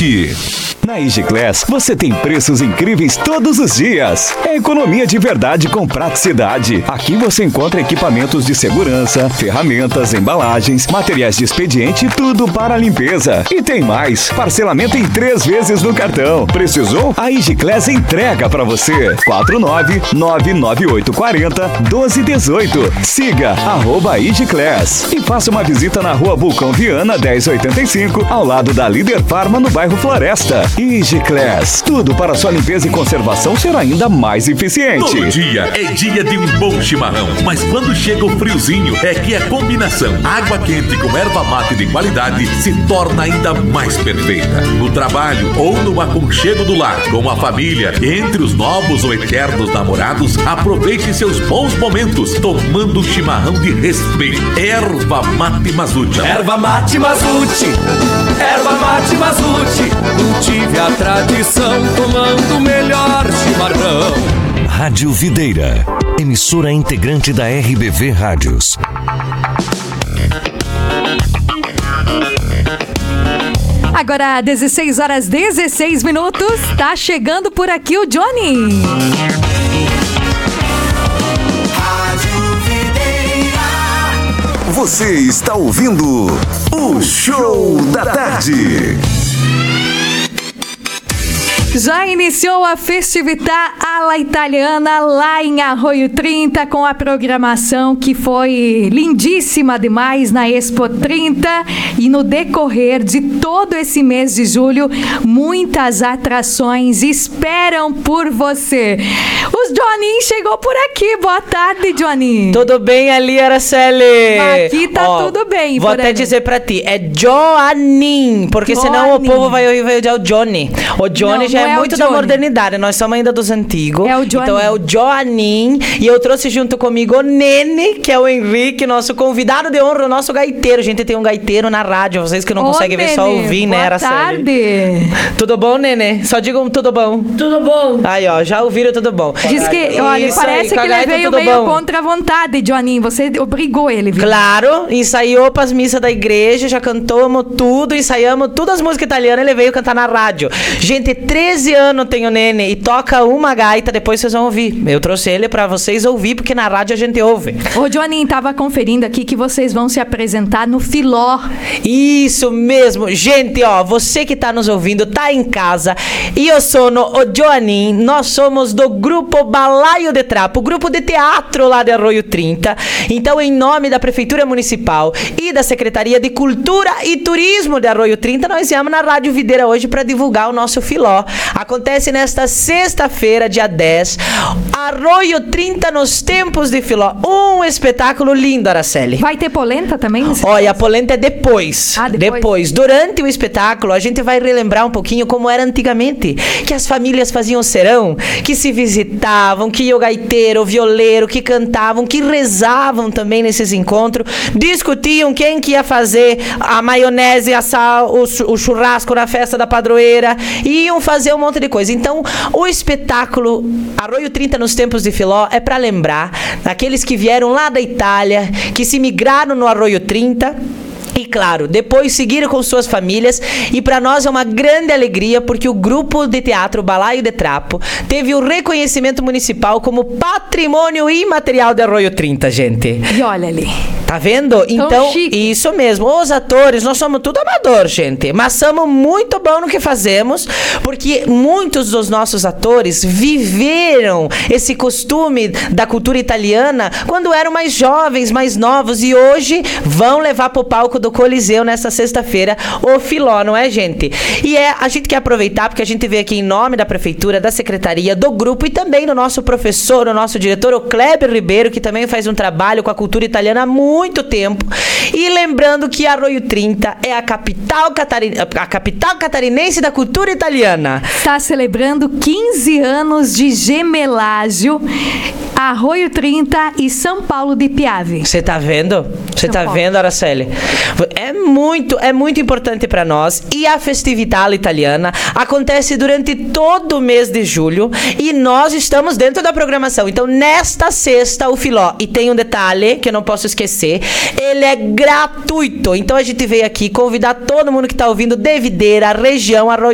tarde. Na Igiclass, você tem preços incríveis todos os dias. É economia de verdade com praticidade. Aqui você encontra equipamentos de segurança, ferramentas, embalagens, materiais de expediente, tudo para a limpeza. E tem mais, parcelamento em 3 vezes no cartão. Precisou? A Igiclass entrega para você. 49998401218. Siga @Igiclass e faça uma visita na Rua Vulcão Viana 1085, ao lado da Líder Farma, no bairro Floresta. Igiclass, tudo para sua limpeza e conservação ser ainda mais eficiente. Todo dia é dia de um bom chimarrão, mas quando chega o friozinho é que a combinação água quente com erva mate de qualidade se torna ainda mais perfeita. No trabalho ou no aconchego do lar, com a família, entre os novos ou eternos namorados, aproveite seus bons momentos tomando um chimarrão de respeito. Erva Mate Mazute. Erva Mate Mazute, Erva Mate Mazute, cultive a tradição tomando o melhor chimarrão. Rádio Videira, emissora integrante da RBV Rádios. Agora, 16h16, tá chegando por aqui o Johnny. Você está ouvindo o Show da Tarde. Já iniciou a Festività alla Italiana lá em Arroio 30 com a programação que foi lindíssima demais na Expo 30 e no decorrer de todo esse mês de julho, muitas atrações esperam por você. O Johnny chegou por aqui. Boa tarde, Johnny. Tudo bem ali, Araceli? Aqui tá tudo bem. Vou até dizer pra ti, é Joanin, porque senão o povo vai odiar o Johnny. O Johnny já é muito da modernidade, nós somos ainda dos antigos. É o Joanin. Então é o Joanin, e eu trouxe junto comigo o Nene, que é o Henrique, nosso convidado de honra, o nosso gaiteiro. A gente tem um gaiteiro na rádio, vocês que não conseguem ver, só ouvir, né, Araceli? Boa tarde. Tudo bom, Nene? Só digam tudo bom. Tudo bom. Aí, ó, já ouviram tudo bom. Diz que, olha, parece que ele veio meio contra a vontade, Joanin. Você obrigou ele, viu? Claro, ensaiou pras missas da igreja, já cantamos tudo, ensaiamos todas as músicas italianas, ele veio cantar na rádio. Gente, 13 anos tem o Nene e toca uma gaita, depois vocês vão ouvir. Eu trouxe ele pra vocês ouvir, porque na rádio a gente ouve. Ô, Joanin, tava conferindo aqui que vocês vão se apresentar no Filó. Isso mesmo. Gente, ó, você que tá nos ouvindo, tá em casa. E eu sou o Joanin, nós somos do grupo Balaio de Trapo, grupo de teatro lá de Arroio 30. Então, em nome da Prefeitura Municipal e da Secretaria de Cultura e Turismo de Arroio 30, nós viemos na Rádio Videira hoje pra divulgar o nosso Filó. Acontece nesta sexta-feira, dia 10, Arroio 30 nos Tempos de Filó. Um espetáculo lindo, Araceli. Vai ter polenta também? Olha, a polenta é depois. Depois. Durante o espetáculo, a gente vai relembrar um pouquinho como era antigamente. Que as famílias faziam serão, que se visitavam, que ia o gaiteiro, o violeiro, que cantavam, que rezavam também nesses encontros. Discutiam quem que ia fazer a maionese, assar o churrasco na festa da padroeira. Iam fazer um monte de coisa. Então, o espetáculo Arroio 30 nos Tempos de Filó é para lembrar aqueles que vieram lá da Itália, que se migraram no Arroio 30. E claro, depois seguiram com suas famílias, e para nós é uma grande alegria porque o grupo de teatro Balaio de Trapo teve o reconhecimento municipal como patrimônio imaterial de Arroio 30, gente. E olha ali. Tá vendo? Então, isso mesmo. Os atores, nós somos tudo amador, gente, mas somos muito bons no que fazemos, porque muitos dos nossos atores viveram esse costume da cultura italiana quando eram mais jovens, mais novos, e hoje vão levar pro palco do Coliseu nessa sexta-feira o Filó, não é, gente? E a gente quer aproveitar porque a gente veio aqui em nome da prefeitura, da secretaria, do grupo e também do nosso professor, o nosso diretor, o Kleber Ribeiro, que também faz um trabalho com a cultura italiana há muito tempo. E lembrando que Arroio 30 é a capital catarinense da cultura italiana. Está celebrando 15 anos de gemelágio, Arroio 30 e São Paulo de Piave. Você tá vendo? Você tá vendo, Araceli? É muito importante para nós. E a Festività alla Italiana acontece durante todo o mês de julho e nós estamos dentro da programação. Então, nesta sexta, o Filó. E tem um detalhe que eu não posso esquecer. Ele é gratuito. Então, a gente veio aqui convidar todo mundo que tá ouvindo de Videira, região, Arroio